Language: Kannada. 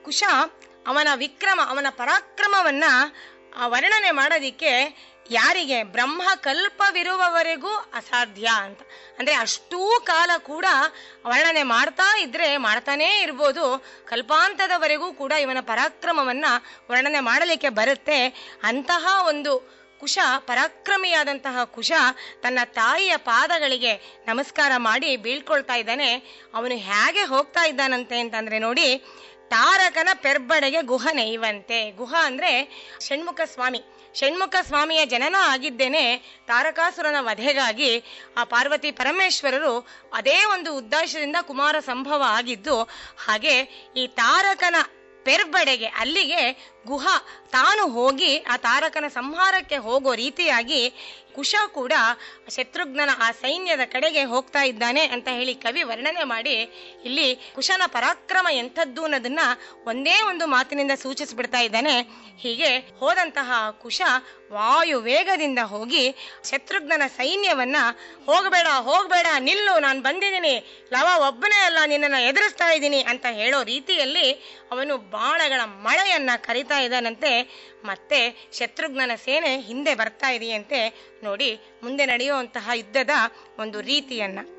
ಕುಶ ಅವನ ವಿಕ್ರಮ, ಅವನ ಪರಾಕ್ರಮವನ್ನ ವರ್ಣನೆ ಮಾಡೋದಿಕ್ಕೆ ಯಾರಿಗೆ ಬ್ರಹ್ಮ ಕಲ್ಪವಿರುವವರೆಗೂ ಅಸಾಧ್ಯ ಅಂತ. ಅಂದ್ರೆ ಅಷ್ಟೂ ಕಾಲ ಕೂಡ ವರ್ಣನೆ ಮಾಡ್ತಾ ಇದ್ರೆ ಮಾಡ್ತಾನೇ ಇರ್ಬೋದು, ಕಲ್ಪಾಂತದವರೆಗೂ ಕೂಡ ಇವನ ಪರಾಕ್ರಮವನ್ನ ವರ್ಣನೆ ಮಾಡಲಿಕ್ಕೆ ಬರುತ್ತೆ. ಅಂತಹ ಒಂದು ಕುಶ, ಪರಾಕ್ರಮಿಯಾದಂತಹ ಕುಶ ತನ್ನ ತಾಯಿಯ ಪಾದಗಳಿಗೆ ನಮಸ್ಕಾರ ಮಾಡಿ ಬೀಳ್ಕೊಳ್ತಾ ಇದ್ದಾನೆ. ಅವನು ಹೇಗೆ ಹೋಗ್ತಾ ಇದ್ದಾನಂತೆ ಅಂತಂದ್ರೆ ನೋಡಿ, ತಾರಕನ ಪೆರ್ಬಡೆಗೆ ಗುಹ ನೈವಂತೆ. ಗುಹ ಅಂದ್ರೆ ಷಣ್ಮುಖ ಸ್ವಾಮಿ. ಷಣ್ಮುಖ ಸ್ವಾಮಿಯ ಜನನ ಆಗಿದ್ದೇನೆ ತಾರಕಾಸುರನ ವಧೆಗಾಗಿ. ಆ ಪಾರ್ವತಿ ಪರಮೇಶ್ವರರು ಅದೇ ಒಂದು ಉದ್ದೇಶದಿಂದ ಕುಮಾರ ಸಂಭವ ಆಗಿದ್ದು. ಹಾಗೆ ಈ ತಾರಕನ ಪೆರ್ಬಡೆಗೆ, ಅಲ್ಲಿಗೆ ಗುಹ ತಾನು ಹೋಗಿ ಆ ತಾರಕನ ಸಂಹಾರಕ್ಕೆ ಹೋಗೋ ರೀತಿಯಾಗಿ ಕುಶ ಕೂಡ ಶತ್ರುಘ್ನನ ಆ ಸೈನ್ಯದ ಕಡೆಗೆ ಹೋಗ್ತಾ ಇದ್ದಾನೆ ಅಂತ ಹೇಳಿ ಕವಿ ವರ್ಣನೆ ಮಾಡಿ ಇಲ್ಲಿ ಕುಶನ ಪರಾಕ್ರಮ ಎಂಥದ್ದು ಅನ್ನೋದನ್ನ ಒಂದೇ ಒಂದು ಮಾತಿನಿಂದ ಸೂಚಿಸ್ಬಿಡ್ತಾ ಇದ್ದಾನೆ. ಹೀಗೆ ಹೋದಂತಹ ಕುಶ ವಾಯು ವೇಗದಿಂದ ಹೋಗಿ ಶತ್ರುಘ್ನನ ಸೈನ್ಯವನ್ನ ಹೋಗಬೇಡ ಹೋಗಬೇಡ ನಿಲ್ಲು, ನಾನು ಬಂದಿದ್ದೀನಿ, ಲವ ಒಬ್ಬನೇ ಅಲ್ಲ ನಿನ್ನನ್ನು ಎದುರಿಸ್ತಾ ಇದ್ದೀನಿ ಅಂತ ಹೇಳೋ ರೀತಿಯಲ್ಲಿ ಅವನು ಬಾಣಗಳ ಮಳೆಯನ್ನ ಕರಿತಾ ಇದ್ದಾನಂತೆ. ಮತ್ತೆ ಶತ್ರುಘ್ನನ ಸೇನೆ ಹಿಂದೆ ಬರ್ತಾ ಇದೆಯಂತೆ. ನೋಡಿ ಮುಂದೆ ನಡೆಯುವಂತಹ ಯುದ್ಧದ ಒಂದು ರೀತಿಯನ್ನ.